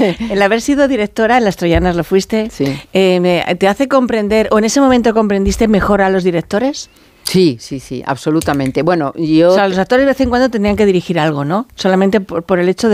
el haber sido directora, en Las Troyanas lo fuiste, Sí. ¿te hace comprender, o en ese momento comprendiste mejor a los directores? Sí, absolutamente. Bueno, yo... O sea, los actores de vez en cuando tendrían que dirigir algo, ¿no? Solamente por el hecho